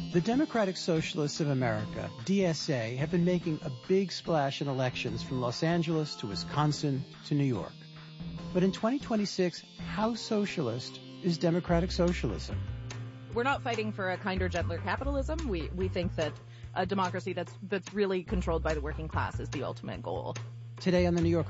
The Democratic Socialists of America, DSA, have been making a big splash in elections from Los Angeles to Wisconsin to New York. But in 2026, how socialist is democratic socialism? We're not fighting for a kinder, gentler capitalism. We think that a democracy that's really controlled by the working class is the ultimate goal. Today on the New Yorker